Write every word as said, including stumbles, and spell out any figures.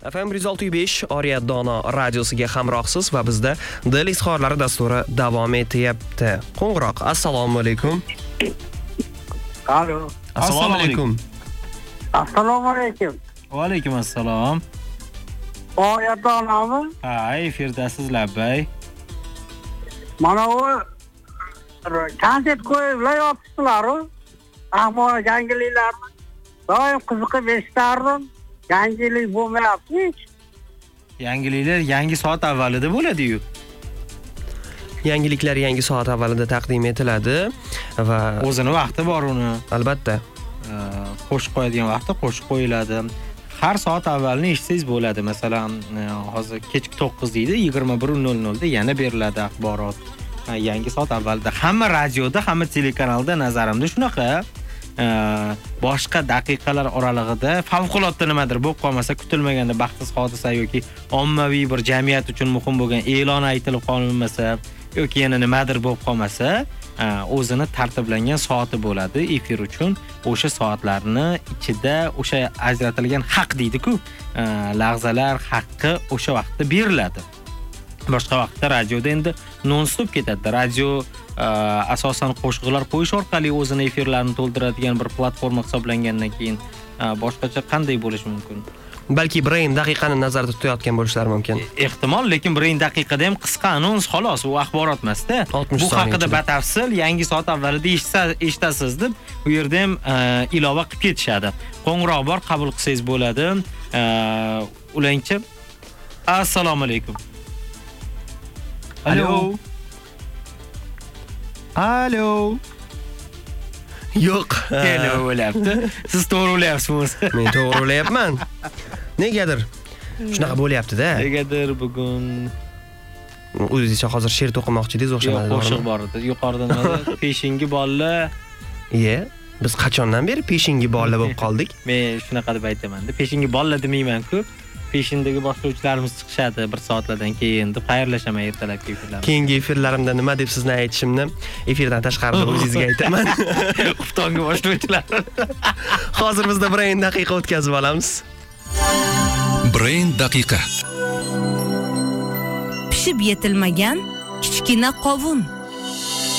F M bir yuz olti nuqta besh Oriyat Dono radiosiga hamrohsiz va bizda Dil izhorlari dasturi davom etyapti. Qo'ng'iroq. Assalomu alaykum. Alo. Assalomu alaykum. Assalomu alaykum. Va alaykum assalom. Oriyat Donomi? Ha, efirdasiz labbay. Mana u konsert qo'yiblar yotibdilar-ku. Ammo yangiliklarni doim qiziqib eshitardim. Yangilik bo'lmayapti hech. Yangiliklar yangi soat avvalida bo'ladi-yu. Yangiliklar yangi soat avvalida taqdim etiladi va o'zini vaqti bor uni. Albatta. Qo'shib qo'yadigan vaqtda qo'shib qo'yiladi. Har soat avvalini eshitsangiz bo'ladi. Masalan, hozir kechki to'qqiz deydi, yigirma bir nol nol da yana beriladi axborot. Yangi soat avvalida hamma radioda, hamma telekanalda nazarimda shunaqa. Boshqa daqiqalar oralig'ida favqulodda nimadir bo'lib qolmasa, kutilmaganda baxtsiz hodisa yoki ommaviy bir jamiyat uchun muhim bo'lgan e'lon aytilib qolmasa yoki yana nimadir bo'lib qolmasa, o'zini tartiblangan soati bo'ladi efir uchun. O'sha soatlarni ichida o'sha ajratilgan haq deydi-ku, lahzalar haqqi o'sha vaqtda beriladi. Boshqa vaqtda radioda endi non-stop ketadi. Radio asosan qo'shiqlar qo'yish orqali o'zini efirlarini to'ldiradigan bir platforma hisoblangandan keyin boshqacha qanday bo'lishi mumkin? Balki Brain daqiqani nazarda tutayotgan bo'lishlari mumkin. Ehtimol, lekin Brain daqiqada ham qisqa anons xolos, u axborot emas-da. Bu haqida batafsil yangi soat avvalida eshitasiz deb u yerda ham ilova qilib ketishadi. Qo'ng'iroq bor, qabul qilsangiz bo'ladi. Ularcha assalomu alaykum. Alo. Alo. Yo'q. Kela o'ylabdi. Siz to'g'ri o'ylayapsizmi? Men to'g'ri o'ylayapman. Negadir shunaqa bo'lyapti-da. Negadir bugun o'zingizcha hozir she'r to'qimoqchi edingiz o'xshamadi. Yo'q, qo'shiq bor edi. Yuqoridan peshingi bolla. Iye, biz qachondan beri peshingi bolla bo'lib qoldik? Men shunaqa deb aytaman-da. Peshingi bolla demayman-ku. Peshindagi boshlovchilarimiz chiqishadi bir soatlardan keyin deb xayrlashaman ertalabki efirlar. Keyingi efirlarimda nima deb sizni aytishimni efirdan tashqarida o'zingizga aytaman. Xuftonga boshlovchilar. Hozir bizda Brain daqiqa o'tkazib olamiz. Brain daqiqa. Pishib yetilmagan kichkina qovun.